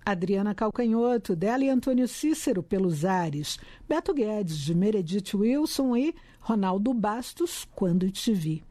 Adriana Calcanhoto, dela e Antônio Cícero, Pelos Ares, Beto Guedes, de Meredith Wilson e Ronaldo Bastos, Quando Te Vi.